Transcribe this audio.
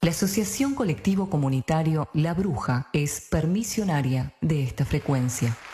La Asociación Colectivo Comunitario La Bruja es permisionaria de esta frecuencia.